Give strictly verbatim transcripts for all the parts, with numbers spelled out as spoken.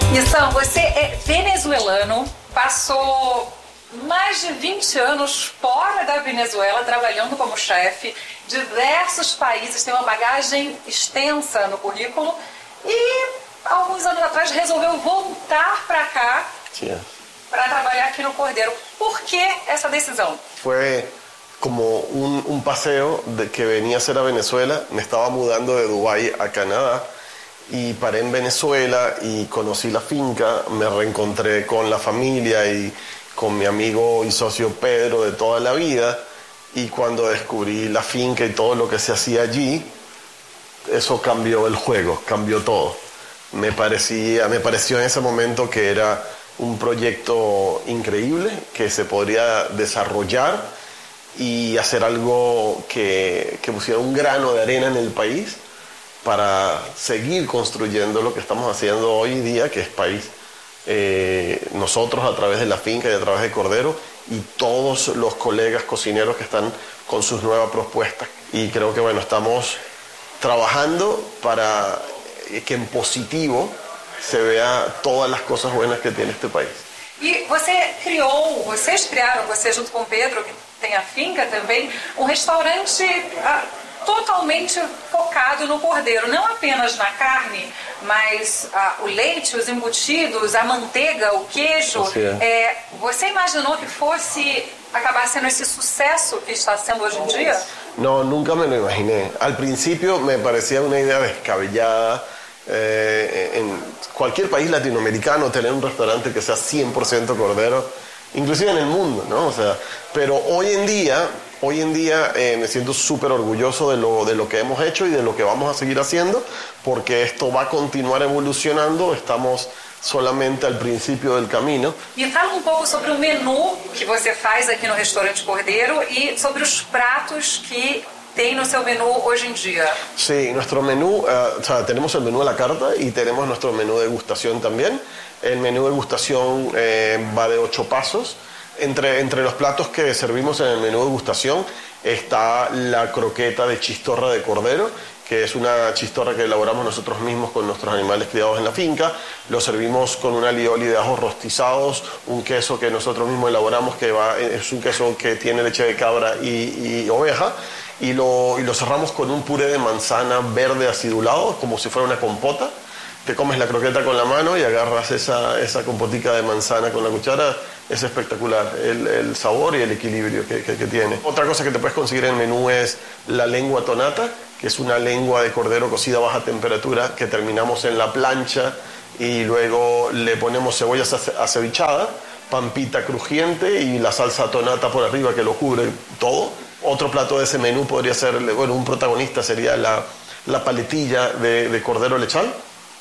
Nissam, você é venezuelano, passou mais de vinte anos fora da Venezuela, trabalhando como chefe, diversos países, tem uma bagagem extensa no currículo e, alguns anos atrás, resolveu voltar para cá para trabalhar aqui no Cordeiro. Por que essa decisão? Fue como un, un paseo de que venía a hacer a Venezuela. Me estaba mudando de Dubái a Canadá y paré en Venezuela y conocí la finca, me reencontré con la familia y con mi amigo y socio Pedro de toda la vida, y cuando descubrí la finca y todo lo que se hacía allí, eso cambió el juego, cambió todo. Me parecía, me pareció en ese momento que era un proyecto increíble, que se podría desarrollar y hacer algo que, que pusiera un grano de arena en el país para seguir construyendo lo que estamos haciendo hoy día, que es país. Eh, nosotros a través de la finca y a través de Cordero, y todos los colegas cocineros que están con sus nuevas propuestas. Y creo que bueno, estamos trabajando para que en positivo se vea todas las cosas buenas que tiene este país. E você criou, vocês criaram, você junto com o Pedro, que tem a finca também, um restaurante ah, totalmente focado no cordeiro, não apenas na carne, mas ah, o leite, os embutidos, a manteiga, o queijo. É, você imaginou que fosse acabar sendo esse sucesso que está sendo hoje em dia? No, nunca me lo imaginé. Al principio me parecía una idea descabellada. Eh, en cualquier país latinoamericano tener un restaurante que sea cien por ciento cordero, inclusive en el mundo, ¿no? O sea, pero hoy en día, hoy en día eh, me siento súper orgulloso de lo, de lo que hemos hecho y de lo que vamos a seguir haciendo, porque esto va a continuar evolucionando. Estamos solamente al principio del camino. Me fala um pouco sobre o menu que você faz aqui no Restaurante Cordeiro e sobre os pratos que tem no seu menú hoje en día. Sí, nuestro menú, uh, o sea, tenemos el menú a la carta y tenemos nuestro menú de degustación también. El menú de degustación eh, va de ocho pasos. Entre, entre los platos que servimos en el menú de degustación está la croqueta de chistorra de cordero, que es una chistorra que elaboramos nosotros mismos con nuestros animales criados en la finca. Lo servimos con un alioli de ajos rostizados, un queso que nosotros mismos elaboramos, que va, es un queso que tiene leche de cabra y, y oveja, y lo, y lo cerramos con un puré de manzana verde acidulado, como si fuera una compota. Te comes la croqueta con la mano y agarras esa, esa compotica de manzana con la cuchara. Es espectacular el, el sabor y el equilibrio que, que, que tiene. Otra cosa que te puedes conseguir en el menú es la lengua tonata, que es una lengua de cordero cocida a baja temperatura que terminamos en la plancha y luego le ponemos cebolla acevichada, pampita crujiente y la salsa tonata por arriba que lo cubre todo. Otro plato de ese menú podría ser, bueno, un protagonista sería la, la paletilla de, de cordero lechal,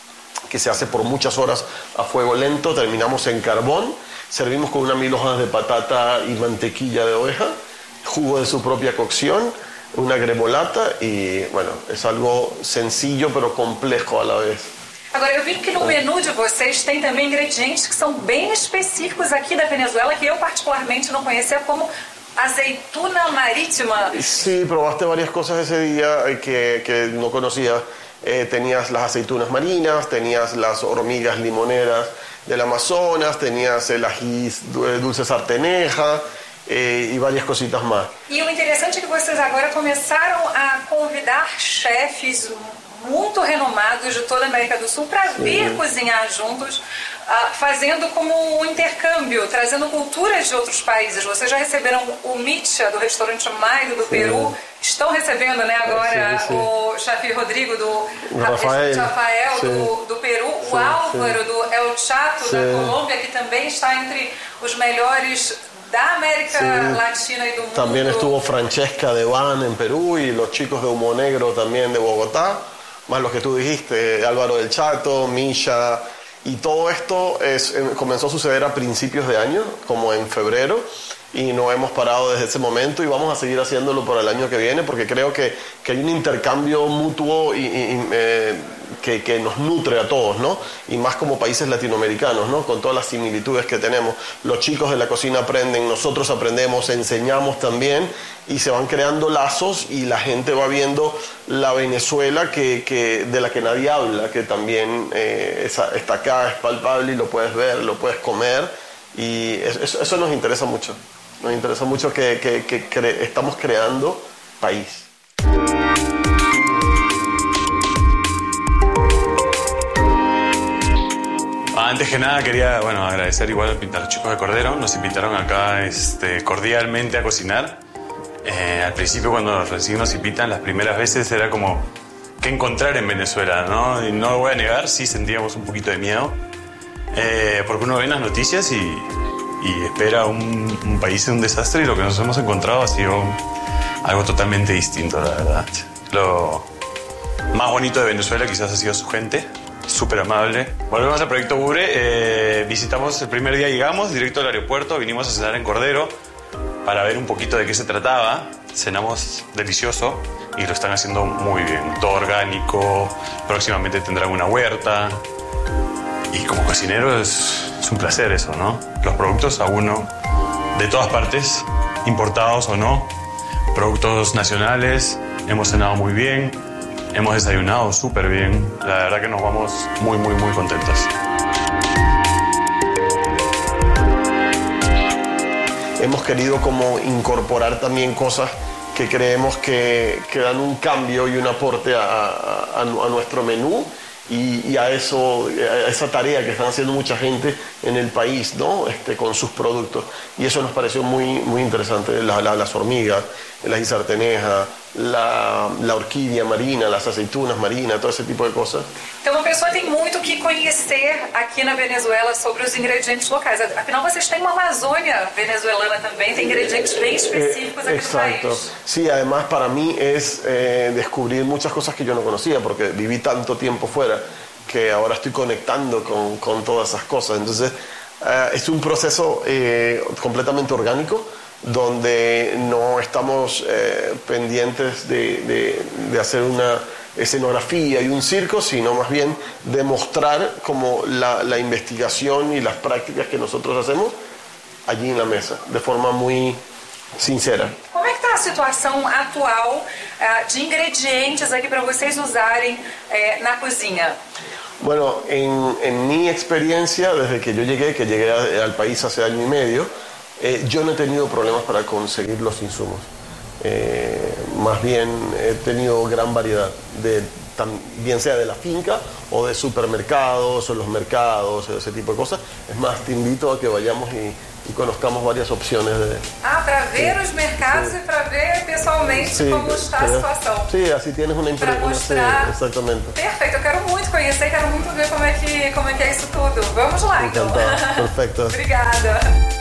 que se hace por muchas horas a fuego lento. Terminamos en carbón, servimos con unas mil hojas de patata y mantequilla de oveja, jugo de su propia cocción, una gremolata y, bueno, es algo sencillo pero complejo a la vez. Agora, eu vi que no menu de vocês tem também ingredientes que são bem específicos aqui da Venezuela, que eu particularmente não conhecia, como aceituna marítima. Sí, probaste varias cosas ese día que, que no conocía. Eh, tenías las aceitunas marinas, tenías las hormigas limoneras del Amazonas, tenías el ají dulce sarteneja eh, e várias cositas mais. E o interessante é que vocês agora começaram a convidar chefes muito renomados de toda a América do Sul para vir cozinhar juntos, uh, fazendo como um intercâmbio, trazendo culturas de outros países. Vocês já receberam o Mitcha, do restaurante Maio do sim. Peru, estão recebendo, né, agora sim, sim. o chefe Rodrigo do Rafael, Rafael do, do Peru, sim, o Álvaro sim. do El Chato sim. da Colômbia, que também está entre os melhores da América sí. Latina y del mundo. También estuvo Francesca de Van en Perú y los chicos de Humo Negro también de Bogotá, más los que tú dijiste, Álvaro del Chato, Misha, y todo esto es, comenzó a suceder a principios de año, como en febrero, y no hemos parado desde ese momento y vamos a seguir haciéndolo por el año que viene, porque creo que, que hay un intercambio mutuo y, y, eh, que, que nos nutre a todos, ¿no? Y más como países latinoamericanos, ¿no? Con todas las similitudes que tenemos. Los chicos de la cocina aprenden, nosotros aprendemos, enseñamos también y se van creando lazos y la gente va viendo la Venezuela que, que, de la que nadie habla, que también eh, esa, está acá, es palpable y lo puedes ver, lo puedes comer y eso, eso nos interesa mucho. Nos interesa mucho que, que, que cre- estamos creando país. Antes que nada quería bueno, agradecer igual a los chicos de Cordero. Nos invitaron acá este, cordialmente a cocinar. Eh, al principio cuando recién nos invitan, las primeras veces era como qué encontrar en Venezuela, ¿no? Y no lo voy a negar, sí sentíamos un poquito de miedo. Eh, porque uno ve en las noticias y, y espera un, un país en un desastre y lo que nos hemos encontrado ha sido algo totalmente distinto, la verdad. Lo más bonito de Venezuela quizás ha sido su gente. Súper amable. Volvemos al Proyecto Bure. Eh, visitamos el primer día, llegamos directo al aeropuerto, vinimos a cenar en Cordero para ver un poquito de qué se trataba. Cenamos delicioso y lo están haciendo muy bien. Todo orgánico, próximamente tendrán una huerta. Y como cocinero es, es un placer eso, ¿no? Los productos a uno de todas partes, importados o no, productos nacionales, hemos cenado muy bien. Hemos desayunado súper bien. La verdad que nos vamos muy, muy, muy contentos. Hemos querido como incorporar también cosas que creemos que, que dan un cambio y un aporte a, a, a nuestro menú y, y a, eso, a esa tarea que están haciendo mucha gente en el país, ¿no? Este, con sus productos. Y eso nos pareció muy, muy interesante. La, la, las hormigas, la isarteneja, la, la orquídea marina, las aceitunas marinas, todo ese tipo de cosas. Então, uma pessoa tem muito que conhecer aqui na Venezuela sobre os ingredientes locais. Afinal, vocês têm uma Amazônia venezuelana também, tem ingredientes bem específicos eh, aqui exacto. no país. Sí, además para mí es eh, descubrir muchas cosas que yo no conocía, porque viví tanto tiempo fuera que ahora estoy conectando con, con todas esas cosas. Entonces, eh, es un proceso eh, completamente orgánico, donde no estamos eh, pendientes de, de, de hacer una escenografía y un circo, sino más bien demostrar como la, la investigación y las prácticas que nosotros hacemos allí en la mesa, de forma muy sincera. Como é que está a situação atual uh, de ingredientes aqui para vocês usarem uh, na cozinha? Bueno, en, en mi experiencia, desde que yo llegué, que llegué a, al país hace año y medio, eh, yo no he tenido problemas para conseguir los insumos. Eh, más bien he tenido gran variedad, de, tam, bien sea de la finca o de supermercados o los mercados, ese tipo de cosas. Es más, te invito a que vayamos y, y conozcamos varias opciones de... Ah, para ver sí, os mercados sí. E para ver pessoalmente sí, como está a situação. Sí, así tienes una impresión. Para mostrar. Sí, exactamente. Perfeito, eu quero muito conhecer, quero muito ver como é que, como é, que é isso tudo. Vamos lá, Encantado. então. Perfecto. Obrigada.